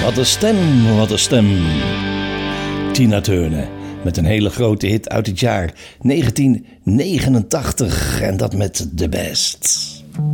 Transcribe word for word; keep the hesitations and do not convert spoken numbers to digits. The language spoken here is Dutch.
Wat een stem, wat een stem. Tina Turner met een hele grote hit uit het jaar negentien negenentachtig. En dat met The Best.